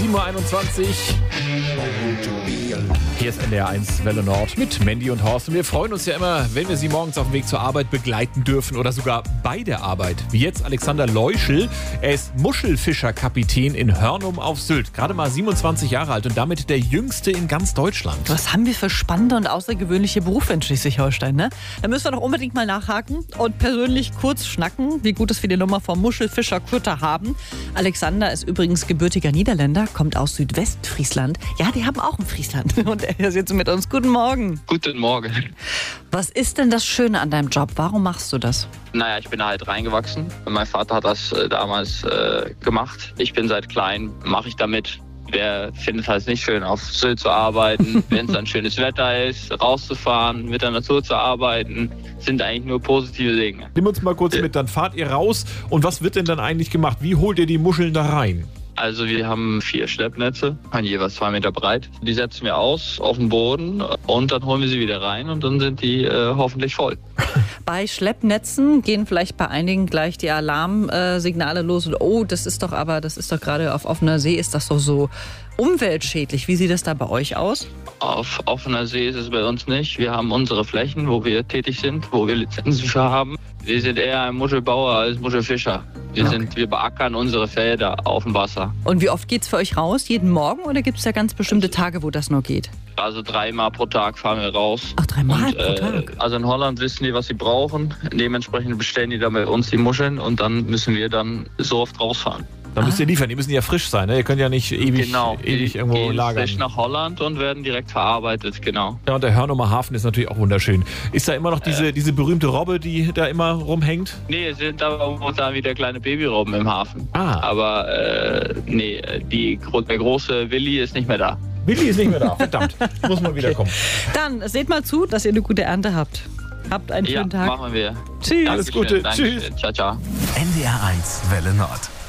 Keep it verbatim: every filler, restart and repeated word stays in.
sieben Uhr einundzwanzig. Hier ist N D R eins Welle Nord mit Mandy und Horst. Und wir freuen uns ja immer, wenn wir Sie morgens auf dem Weg zur Arbeit begleiten dürfen oder sogar bei der Arbeit. Wie jetzt Alexander Leuschel. Er ist Muschelfischerkapitän in Hörnum auf Sylt. Gerade mal siebenundzwanzig Jahre alt und damit der jüngste in ganz Deutschland. Was haben wir für spannende und außergewöhnliche Berufe in Schleswig-Holstein, ne? Da müssen wir doch unbedingt mal nachhaken und persönlich kurz schnacken, wie gut es wir die Nummer vom Muschelfischer Kutter haben. Alexander ist übrigens gebürtiger Niederländer, kommt aus Südwestfriesland. Ja, die haben auch ein Friesland. Und er ist jetzt mit uns. Guten Morgen. Guten Morgen. Was ist denn das Schöne an deinem Job? Warum machst du das? Naja, ich bin da halt reingewachsen. Mein Vater hat das äh, damals äh, gemacht. Ich bin seit klein, mache ich damit. Wer findet es halt nicht schön, auf Sylt zu arbeiten, wenn es dann schönes Wetter ist, rauszufahren, mit der Natur zu arbeiten, sind eigentlich nur positive Dinge. Nimm uns mal kurz äh, mit, dann fahrt ihr raus und was wird denn dann eigentlich gemacht? Wie holt ihr die Muscheln da rein? Also wir haben vier Schleppnetze, jeweils zwei Meter breit. Die setzen wir aus auf den Boden und dann holen wir sie wieder rein und dann sind die äh, hoffentlich voll. Bei Schleppnetzen gehen vielleicht bei einigen gleich die Alarmsignale los. Und, oh, das ist doch aber, das ist doch gerade auf offener See, ist das doch so umweltschädlich. Wie sieht das da bei euch aus? Auf offener See ist es bei uns nicht. Wir haben unsere Flächen, wo wir tätig sind, wo wir Lizenzen für haben. Wir sind eher ein Muschelbauer als Muschelfischer. Wir, okay. sind, wir beackern unsere Felder auf dem Wasser. Und wie oft geht's für euch raus? Jeden Morgen oder gibt es da ganz bestimmte Tage, wo das nur geht? Also dreimal pro Tag fahren wir raus. Ach, dreimal und, pro Tag? Äh, also in Holland wissen die, was sie brauchen. Dementsprechend bestellen die dann bei uns die Muscheln und dann müssen wir dann so oft rausfahren. Dann müsst ihr liefern, die müssen ja frisch sein, ne? Ihr könnt ja nicht ewig, genau, ewig die irgendwo gehen lagern. Frisch nach Holland und werden direkt verarbeitet, genau. Ja, und der Hörnumer Hafen ist natürlich auch wunderschön. Ist da immer noch diese, äh, diese berühmte Robbe, die da immer rumhängt? Nee, es sind aber momentan wieder kleine Babyrobben im Hafen. Ah. Aber äh, nee, die, der große Willi ist nicht mehr da. Willi ist nicht mehr da, verdammt. Muss mal wiederkommen. Dann seht mal zu, dass ihr eine gute Ernte habt. Habt einen schönen ja, Tag. machen wir. Tschüss. Alles Gute. Dankeschön. Tschüss. Ciao, ciao. N D R eins Welle Nord.